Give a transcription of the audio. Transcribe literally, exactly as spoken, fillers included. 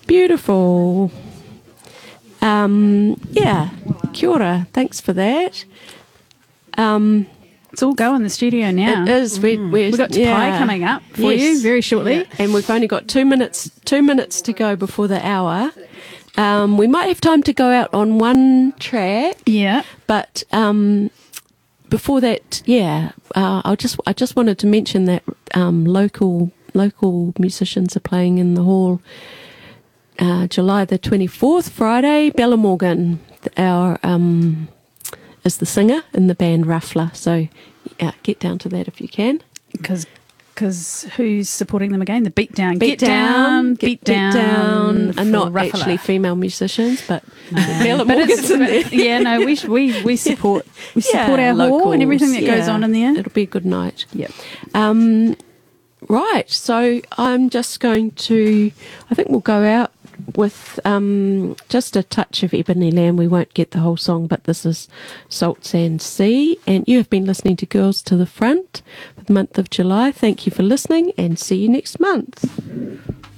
Beautiful. Um, yeah, kia ora. Thanks for that. Um, It's all go in the studio now. it is. We, Mm. we're, We've got to yeah. play coming up for Yes. you very shortly. Yeah. And we've only got two minutes two minutes to go before the hour. Um, we might have time to go out on one track, Yeah. but um, before that, yeah, uh, I just I just wanted to mention that um, local local musicians are playing in the hall uh, July the twenty-fourth, Friday. Bella Morgan, our um, is the singer in the band Ruffler. So yeah, get down to that if you can. Because because who's supporting them again? The Beat Down. Beat Get Down. Get, Beat Get Down. Down. for And not Ruffalo. actually female musicians, but Bella But Morgan's it's, in there. yeah, no, we we we support we Yeah, support our hall locals, and everything that goes yeah. on in there. It'll be a good night. Yep. Um, right, so I'm just going to, I think we'll go out with um, just a touch of Ebony Lamb. We won't get the whole song, but this is Salt Sand Sea. And you have been listening to Girls to the Front for the month of July. Thank you for listening and see you next month.